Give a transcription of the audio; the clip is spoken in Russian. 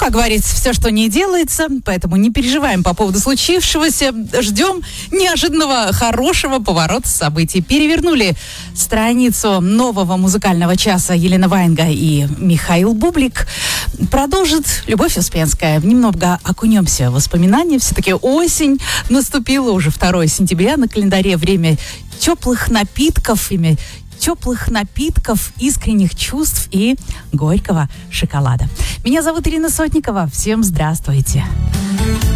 как говорится, все, что не делается, поэтому не переживаем по поводу случившегося. Ждем неожиданного хорошего поворота событий. Перевернули страницу нового музыкального часа Елена Ваенга и Михаил Бублик. Продолжит Любовь Успенская. Немного окунемся в воспоминания. Все-таки осень наступила, уже 2 сентября на календаре. Время теплых напитков, искренних чувств и горького шоколада. Меня зовут Ирина Сотникова. Всем здравствуйте.